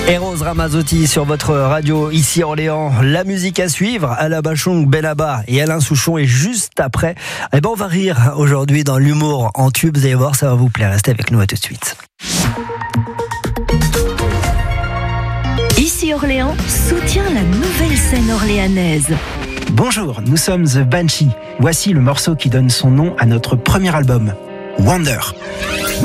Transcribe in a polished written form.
Et Rose Ramazzotti sur votre radio ici à Orléans. La musique à suivre, Alla Bachung, Benaba et Alain Souchon. Et juste après, on va rire aujourd'hui dans l'humour en tube. Vous allez voir, ça va vous plaire. Restez avec nous, à tout de suite. Ici Orléans soutient la nouvelle scène orléanaise. Bonjour, nous sommes The Banshee. Voici le morceau qui donne son nom à notre premier album, Wonder.